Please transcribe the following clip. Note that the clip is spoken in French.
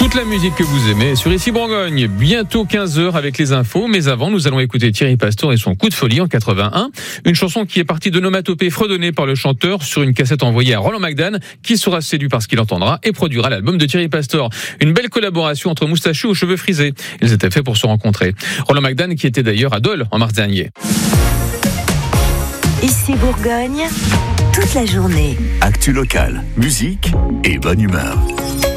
Toute la musique que vous aimez sur Ici Bourgogne. Bientôt 15h avec les infos, mais avant, nous allons écouter Thierry Pastor et son coup de folie en 81. Une chanson qui est partie de nomatopées fredonnées par le chanteur sur une cassette envoyée à Roland McDan, qui sera séduit par ce qu'il entendra et produira l'album de Thierry Pastor. Une belle collaboration entre moustachus aux cheveux frisés. Ils étaient faits pour se rencontrer. Roland McDan qui était d'ailleurs à Dole en mars dernier. Ici Bourgogne, toute la journée. Actu locale, musique et bonne humeur.